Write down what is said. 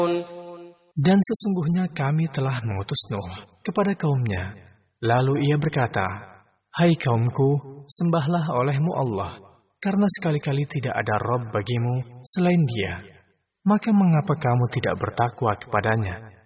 Dan sesungguhnya kami telah mengutus Nuh kepada kaumnya. Lalu ia berkata, "Hai kaumku, sembahlah olehmu Allah, karena sekali-kali tidak ada Rabb bagimu selain Dia. Maka mengapa kamu tidak bertakwa kepadanya?"